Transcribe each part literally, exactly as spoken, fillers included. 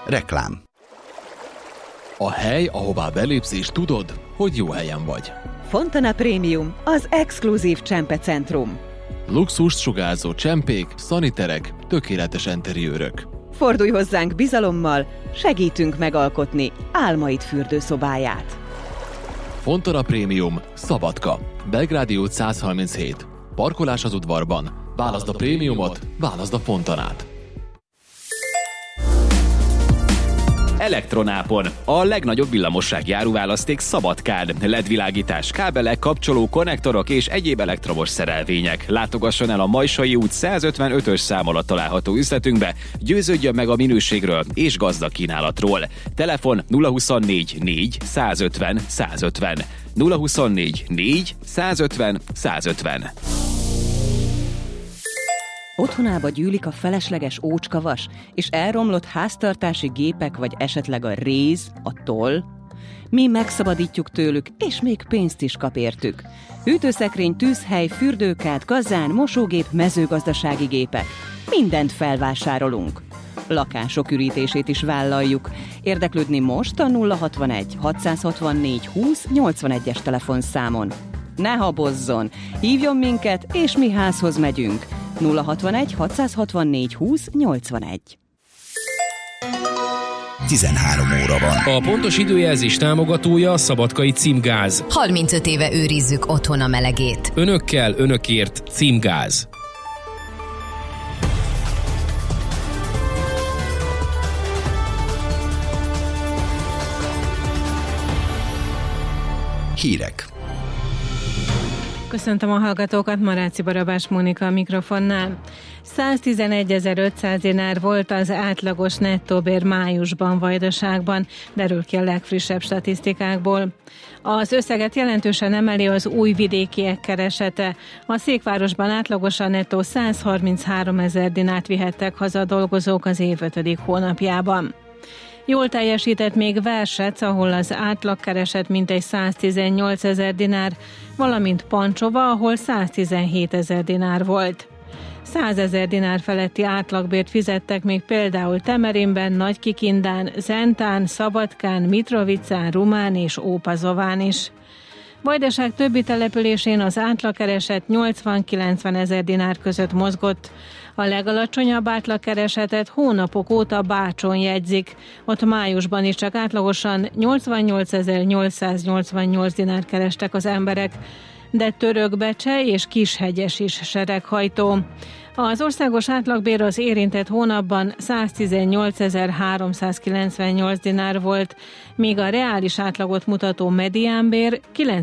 Reklám. A hely, ahová belépsz és tudod, hogy jó helyen vagy. Fontana Premium, az exkluzív csempecentrum. Luxust sugárzó csempék, szaniterek, tökéletes enteriőrök. Fordulj hozzánk bizalommal, segítünk megalkotni álmaid fürdőszobáját. Fontana Premium, Szabadka, Belgrádi út száz harminchét. Parkolás az udvarban. Válaszd a prémiumot, válaszd a Fontanát. Elektronápon. A legnagyobb villamossági áruválaszték Szabadkán. el é dé-világítás, kábelek, kapcsoló, konnektorok és egyéb elektromos szerelvények. Látogasson el a Majsai út százötvenötös szám alatt található üzletünkbe, győződjön meg a minőségről és gazdag kínálatról. Telefon nulla huszonnégy négy százötven százötven. nulla huszonnégy négy százötven százötven. Otthonába gyűlik a felesleges ócskavas és elromlott háztartási gépek, vagy esetleg a réz, a toll? Mi megszabadítjuk tőlük, és még pénzt is kap értük. Hűtőszekrény, tűzhely, fürdőkád, kazán, mosógép, mezőgazdasági gépek. Mindent felvásárolunk. Lakások ürítését is vállaljuk. Érdeklődni most a nulla hatvanegy hatszázhatvannégy húsz nyolcvanegyes telefonszámon. Ne habozzon! Hívjon minket, és mi házhoz megyünk. nulla hatvanegy hatszázhatvannégy húsz nyolcvanegy. tizenhárom óra van. A pontos időjelzés támogatója a Szabadkai Címgáz. harmincöt éve őrizzük otthon a melegét. Önökkel, önökért Címgáz. Hírek. Köszöntöm a hallgatókat, Maráci Barabás Mónika a mikrofonnál. száztizenegyezer-ötszáz dinár volt az átlagos nettóbér májusban Vajdaságban, derül ki a legfrissebb statisztikákból. Az összeget jelentősen emeli az újvidékiek keresete. A Székvárosban átlagosan nettó százharmincháromezer dinárt vihettek haza a dolgozók az év ötödik hónapjában. Jól teljesített még Versec, ahol az átlagkereset mintegy száztizennyolcezer dinár, valamint Pancsova, ahol száztizenhétezer dinár volt. százezer dinár feletti átlagbért fizettek még például Temerinben, Nagykikindán, Zentán, Szabadkán, Mitrovicán, Rumán és Ópazován is. Vajdaság többi településén az átlagkereset nyolcvan-kilencven ezer dinár között mozgott. A legalacsonyabb átlagkeresetet hónapok óta Bácson jegyzik. Ott májusban is csak átlagosan nyolcvannyolcezer-nyolcszáznyolcvannyolc dinár kerestek az emberek, de Törökbecse és Kishegyes is sereghajtó. Az országos átlagbér az érintett hónapban száztizennyolcezer-háromszázkilencvennyolc dinár volt, míg a reális átlagot mutató mediánbér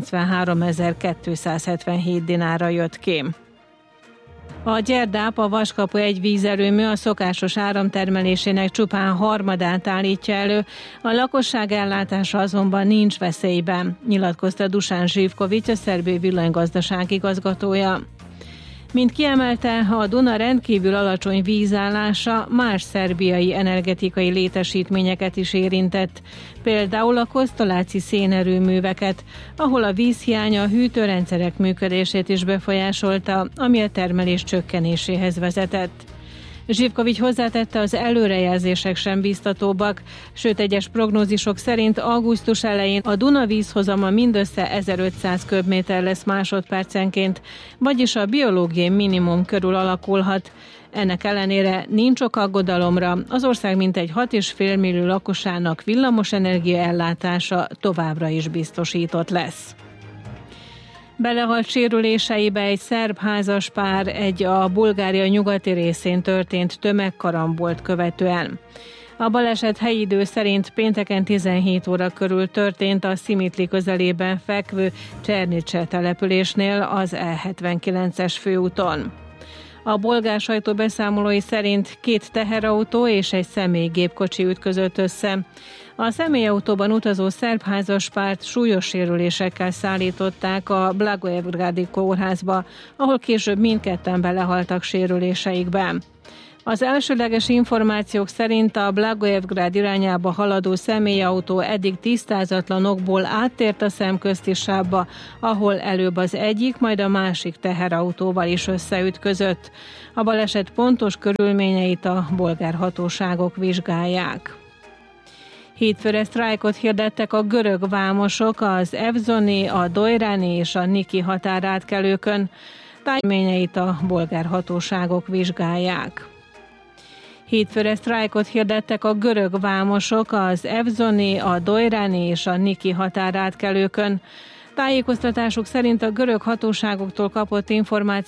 kilencvenháromezer-kétszázhetvenhét dinárra jött ki. A Gyerdáp, a Vaskapu egy vízerőmű a szokásos áramtermelésének csupán harmadát állítja elő, a lakosság ellátása azonban nincs veszélyben, nyilatkozta Dusan Zsivkovics, a szerb villanygazdaság igazgatója. Mint kiemelte, a Duna rendkívül alacsony vízállása más szerbiai energetikai létesítményeket is érintett, például a Kosztoláci szénerőműveket, ahol a vízhiány a hűtőrendszerek működését is befolyásolta, ami a termelés csökkenéséhez vezetett. Zsivkovics hozzátette, az előrejelzések sem biztatóbbak, sőt egyes prognózisok szerint augusztus elején a Duna vízhozama mindössze ezerötszáz köbméter lesz másodpercenként, vagyis a biológiai minimum körül alakulhat. Ennek ellenére nincs ok aggodalomra, az ország mintegy hat egész öt millió lakosának villamosenergia ellátása továbbra is biztosított lesz. Belehalt sérüléseibe egy szerb házaspár egy a Bulgária nyugati részén történt tömegkarambolt követően. A baleset helyi idő szerint pénteken tizenhét óra körül történt a Szimitli közelében fekvő Csernicse településnél az E hetvenkilences főúton. A bolgár sajtó beszámolói szerint két teherautó és egy személygépkocsi ütközött össze. A személyautóban utazó szerb házaspárt súlyos sérülésekkel szállították a Blagoevgradi kórházba, ahol később mindketten belehaltak sérüléseikben. Az elsőleges információk szerint a Blagoevgrad irányába haladó személyautó eddig tisztázatlan okból áttért a szemközti sávba, ahol előbb az egyik, majd a másik teherautóval is összeütközött. A baleset pontos körülményeit a bolgár hatóságok vizsgálják. Hétfőre sztrájkot hirdettek a görög vámosok az Evzoni, a Dojrani és a Niki határátkelőkön. Tájményeit a bolgár hatóságok vizsgálják. Hétfőre sztrájkot hirdettek a görög vámosok az Evzoni, a Dojrani és a Niki határátkelőkön. Tájékoztatásuk szerint a görög hatóságoktól kapott információ